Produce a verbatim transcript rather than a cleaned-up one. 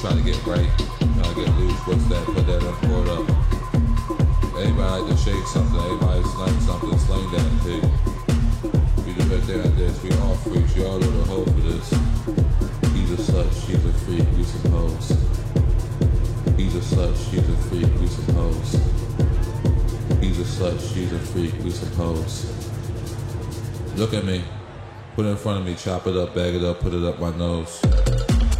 trying to get right, trying to get loose. What's that? Put that up, pour it up. Everybody like to shake something, everybody slang something, slang that pig. We do it there and this, we all freaks, you all know the hoe for this. He's a slut, she's a freak, we some hoes. He's a slut, she's a freak, we some hoes. He's a slut, she's a freak, we some hoes. Look at me, put it in front of me, chop it up, bag it up, put it up my nose.